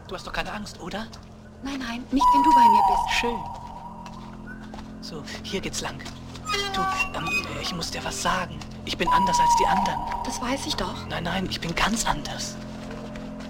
Du hast doch keine Angst, oder? Nein, nicht wenn du bei mir bist. Schön. So, hier geht's lang. Du, ich muss dir was sagen. Ich bin anders als die anderen. Das weiß ich doch. Nein, ich bin ganz anders.